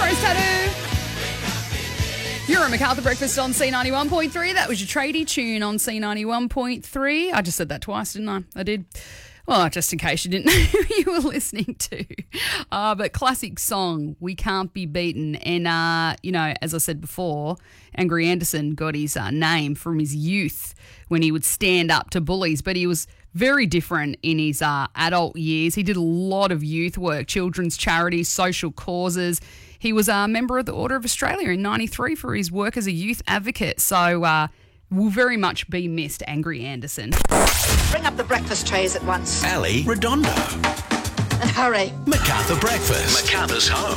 Rose Tattoo. You're at Macarthur Breakfast on C91.3. That was your tradie tune on C91.3. I just said that twice, didn't I? I did. Well, just in case you didn't know who you were listening to. But classic song, We Can't Be Beaten. And, as I said before, Angry Anderson got his name from his youth when he would stand up to bullies. But he was very different in his adult years. He did a lot of youth work, children's charities, social causes. He was a member of the Order of Australia in 93 for his work as a youth advocate. So will very much be missed, Angry Anderson. Bring up the breakfast trays at once. Ali Redondo. And hurry. Macarthur Breakfast. Macarthur's home.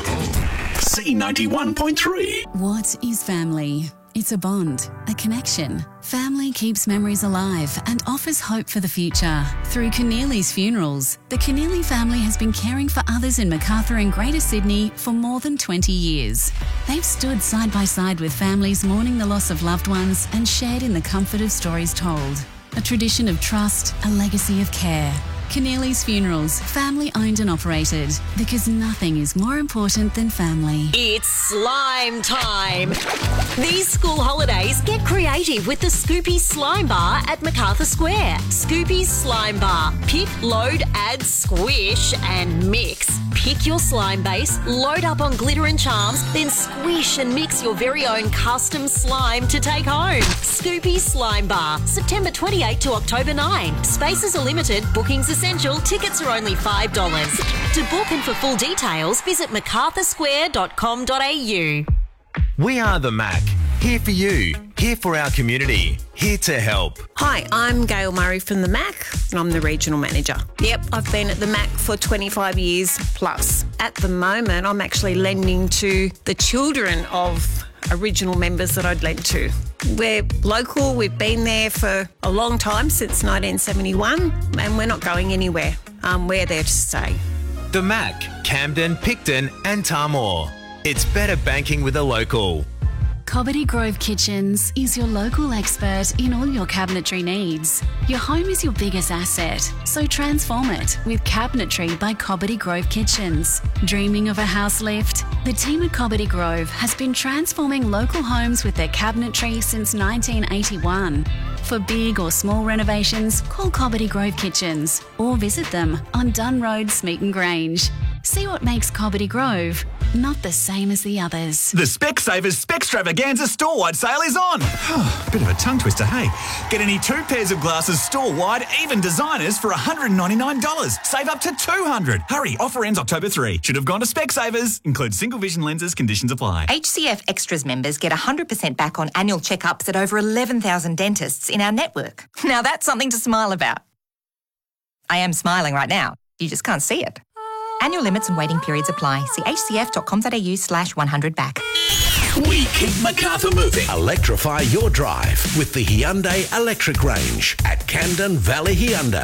C91.3. What is family? It's a bond, a connection. Family keeps memories alive and offers hope for the future. Through Keneally's Funerals, the Keneally family has been caring for others in Macarthur and Greater Sydney for more than 20 years. They've stood side by side with families mourning the loss of loved ones and shared in the comfort of stories told. A tradition of trust, a legacy of care. Keneally's Funerals, family owned and operated, because nothing is more important than family. It's slime time. These school holidays, get creative with the Scoopy Slime Bar at Macarthur Square. Scoopy's Slime Bar. Pick, load, add, squish and mix. Pick your slime base, load up on glitter and charms, then squish and mix your very own custom slime to take home. Scoopy's Slime Bar, September 28 to October 9. Spaces are limited, bookings essential, tickets are only $5. To book and for full details, visit macarthursquare.com.au. We are the Mac. Here for you. Here for our community. Here to help. Hi, I'm Gail Murray from the MAC and I'm the Regional Manager. Yep, I've been at the MAC for 25 years plus. At the moment, I'm actually lending to the children of original members that I'd lent to. We're local, we've been there for a long time, since 1971, and we're not going anywhere. We're there to stay. The Mac, Camden, Picton and Tamor. It's better banking with a local. Cobbitty Grove Kitchens is your local expert in all your cabinetry needs. Your home is your biggest asset, so transform it with Cabinetry by Cobbitty Grove Kitchens. Dreaming of a house lift? The team at Cobbitty Grove has been transforming local homes with their cabinetry since 1981. For big or small renovations, call Cobbitty Grove Kitchens or visit them on Dunn Road, Smeaton Grange. See what makes Cobbitty Grove not the same as the others. The Specsavers Specstravaganza store-wide sale is on. Bit of a tongue twister, hey? Get any 2 pairs of glasses store-wide, even designers, for $199. Save up to $200. Hurry, offer ends October 3. Should have gone to Specsavers. Includes single vision lenses, conditions apply. HCF Extras members get 100% back on annual checkups at over 11,000 dentists in our network. Now that's something to smile about. I am smiling right now. You just can't see it. Annual limits and waiting periods apply. See hcf.com.au/100back. We keep Macarthur moving. Electrify your drive with the Hyundai Electric Range at Camden Valley Hyundai.